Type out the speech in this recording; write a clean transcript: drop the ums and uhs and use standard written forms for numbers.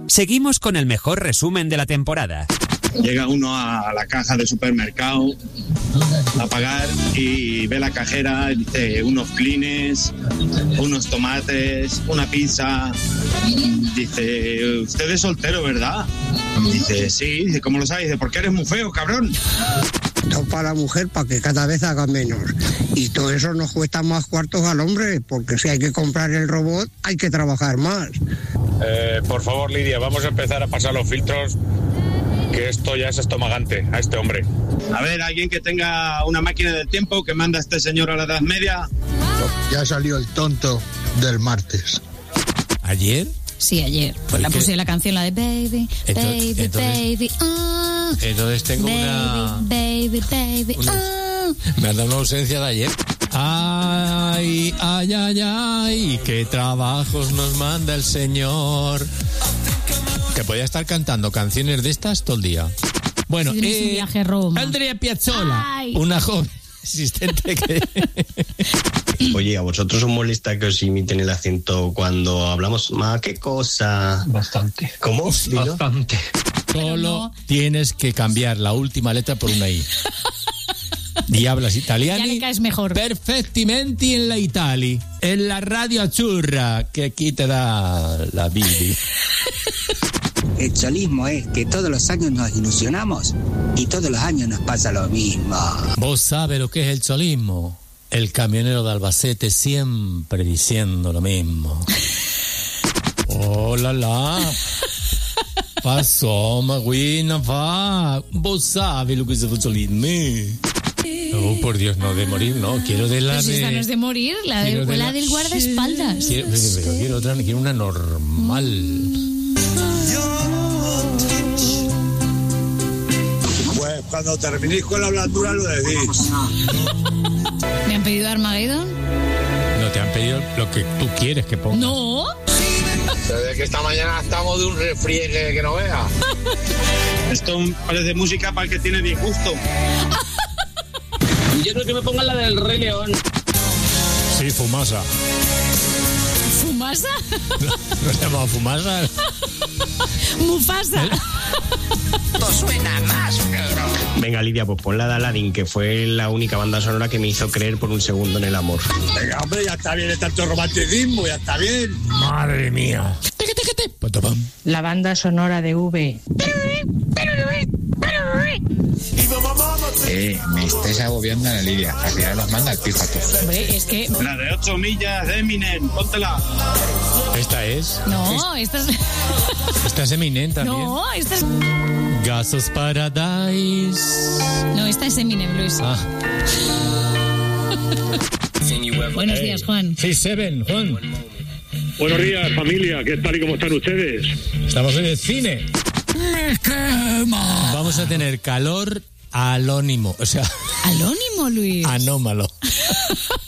Seguimos con el mejor resumen de la temporada. Llega uno a la caja del supermercado a pagar y ve la cajera, dice unos clines, unos tomates, una pizza. Dice, usted es soltero, ¿verdad? Dice, sí. Dice, ¿cómo lo sabes? Dice, porque eres muy feo, cabrón. No para la mujer, para que cada vez haga menos. Y todo eso nos cuesta más cuartos al hombre, porque si hay que comprar el robot, hay que trabajar más. Por favor, Lidia, vamos a empezar a pasar los filtros, que esto ya es estomagante a este hombre. A ver, alguien que tenga una máquina del tiempo que manda a este señor a la Edad Media. Ya salió el tonto del martes. ¿Ayer? Sí, ayer. Pues la puse la canción, la de Baby, Baby, Baby, oh. Entonces tengo Baby, me ha dado una ausencia de ayer. Ay, ay, ay, ay, qué trabajos nos manda el Señor. Que podía estar cantando canciones de estas todo el día. Bueno, un viaje a Roma. Andrea Piazzolla, una joven asistente que... Oye, ¿a vosotros os molesta que os imiten el acento cuando hablamos? ¿Qué cosa? Bastante. ¿Cómo? Bastante. Solo tienes que cambiar la última letra por una I. Y hablas italiano. Ya le caes mejor. Perfectamente en la Itali. En la radio azzurra, que aquí te da la Bibi. El cholismo es que todos los años nos ilusionamos y todos los años nos pasa lo mismo. ¿Vos sabés lo que es el cholismo? El camionero de Albacete siempre diciendo lo mismo. Oh, la. Pasó, Maguina, va. ¿Vos sabés lo que es el cholismo? Oh, por Dios, no, de morir, no. Quiero de la pues de... esta no es de morir, la del guardaespaldas. Quiero otra, quiero una normal. Pues cuando terminéis con la blandura lo decís. ¿Me han pedido Armageddon? No, te han pedido lo que tú quieres que ponga. No. Desde que esta mañana estamos de un refriegue que no veas. Esto parece música para el que tiene disgusto. Yo creo que me pongan la del Rey León. Sí, Fumasa. ¿Fumasa? ¿No se llama Fumasa? Mufasa. Esto suena más, cabrón. Venga, Lidia, pues ponla de Aladdin, que fue la única banda sonora que me hizo creer por un segundo en el amor. Venga, hombre, ya está bien de tanto romanticismo, ya está bien. Madre mía. La banda sonora de V. Me estáis agobiando a la Lidia. Al final nos manda el pijato. Hombre, es que... La de 8 millas de Eminem, póntela. ¿Esta es? No, esta es... Esta es Eminem también. No, esta es... Gasos Paradise. No, esta es Eminem, Luis. Buenos días, Juan. Sí, Seven, Juan. Buenos días, familia. ¿Qué tal y cómo están ustedes? Estamos en el cine. ¡Me quema! Vamos a tener calor alónimo, o sea... ¿Alónimo, Luis? Anómalo.